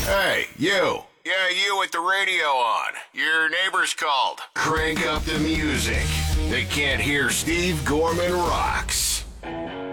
Hey, you. Yeah, you with the radio on. Your neighbor's called. Crank up the music. They can't hear Steve Gorman Rocks.